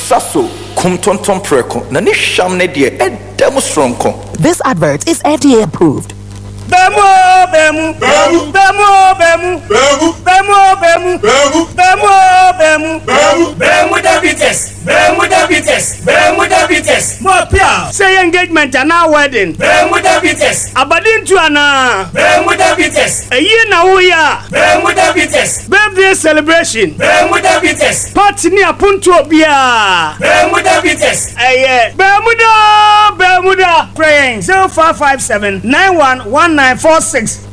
saso kumtonton preko na ni hwam ne de edem stronko. This advert is FDA approved. Bemu diabetes. More pia. Say engagement and now wedding. Bemu diabetes. Abadin to ana. Bemu diabetes. A year na uya. Bemu diabetes. Birthday celebration. Bemu diabetes. Party ni apuntu obia. Bemu diabetes. Aye. Bermuda. Praying 0557 911946.